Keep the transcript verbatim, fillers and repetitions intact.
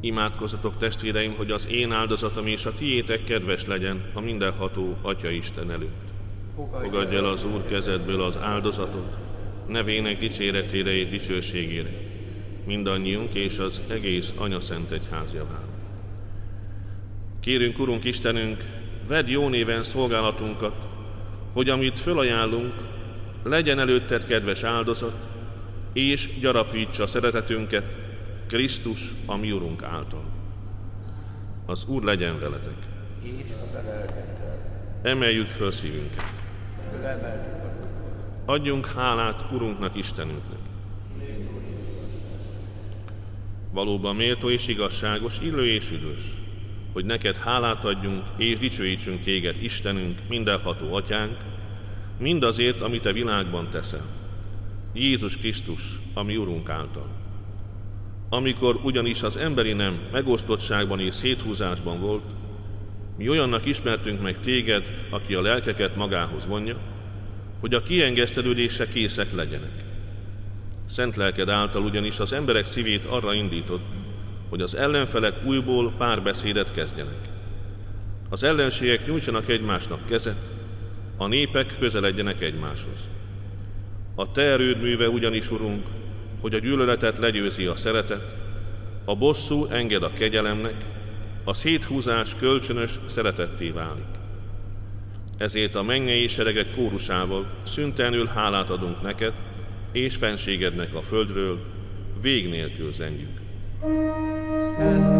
Imádkozzatok, testvéreim, hogy az én áldozatom és a tiétek kedves legyen a mindenható Atya Isten előtt. Fogadj el az Úr kezedből az áldozatot, nevének dicséretére és dicsőségére, mindannyiunk és az egész Anyaszent Egyház javára. Kérünk, Urunk Istenünk, vedd jó néven szolgálatunkat, hogy amit fölajánlunk, legyen előtted kedves áldozat, és gyarapítsa szeretetünket Krisztus, a mi Urunk által. Az Úr legyen veletek. Emeljük föl szívünket. Adjunk hálát Urunknak, Istenünknek. Valóban méltó és igazságos, illő és üdvös, hogy neked hálát adjunk és dicsőítsünk téged, Istenünk, mindenható Atyánk, mindazért, amit a világban teszel. Jézus Krisztus, a mi Urunk által. Amikor ugyanis az emberi nem megosztottságban és széthúzásban volt, mi olyannak ismertünk meg téged, aki a lelkeket magához vonja, hogy a kiengesztelődésre készek legyenek. Szent lelked által ugyanis az emberek szívét arra indított, hogy az ellenfelek újból párbeszédet kezdjenek. Az ellenségek nyújtsanak egymásnak kezet, a népek közeledjenek egymáshoz. A te erőd műve ugyanis, Urunk, hogy a gyűlöletet legyőzi a szeretet, a bosszú enged a kegyelemnek, a széthúzás kölcsönös szeretetté válik. Ezért a mennyei seregek kórusával szüntelenül hálát adunk neked, és fenségednek a földről vég nélkül zengjük. Szent